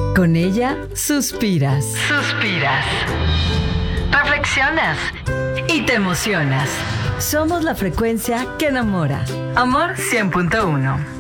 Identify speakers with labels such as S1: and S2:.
S1: Con ella suspiras. Reflexionas y te emocionas. Somos la frecuencia que enamora. Amor 100.1.